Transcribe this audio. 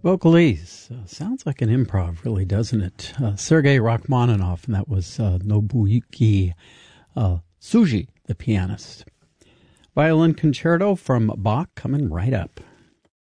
Vocalese. Sounds like an improv, really, doesn't it? Sergei Rachmaninoff, and that was Nobuyuki Tsuji, the pianist. Violin concerto from Bach coming right up.